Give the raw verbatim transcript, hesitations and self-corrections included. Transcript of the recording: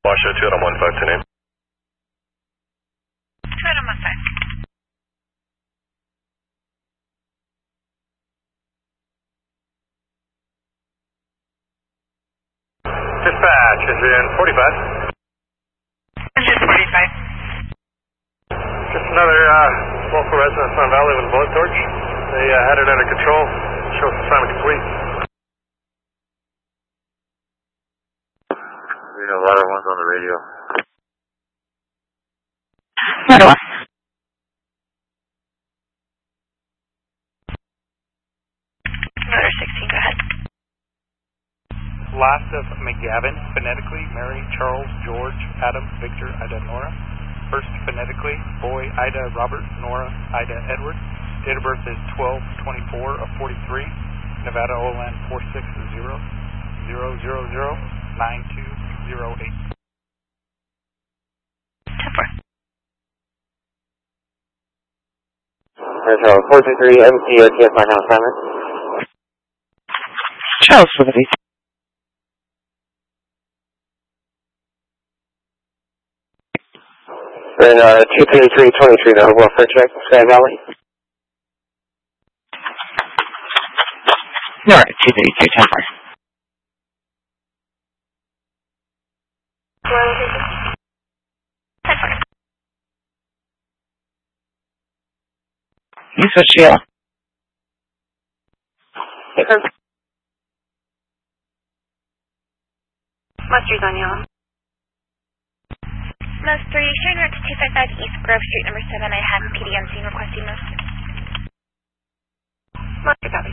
Washoe two out on one five ten eight. two out on one five. Dispatch, engine forty-five. Engine forty-five. Just another uh, local resident of Sun Valley with a bullet torch. They uh, had it under control. Show us assignment complete. We have a lot of ones on the radio. Another one. Another sixteen, go ahead. Last of McGavin, phonetically, Mary, Charles, George, Adam, Victor, Ida, Nora. First phonetically, boy, Ida, Robert, Nora, Ida, Edward. Date of birth is twelve twenty-four of forty-three. Nevada, Olan four six zero zero zero zero nine two zero eight. ten four. Charles, four two three, M C O T S, my house, Simon. Charles, for the beat. Then uh, two thirty-three twenty-three, the welfare check, Sky Valley. No, right, two thirty-two, ten four. ten four. Use what Sheila. Muster's on yellow. Most three, showing route to two five five East Grove Street, number seven. I have P D on scene requesting most. Muster copy.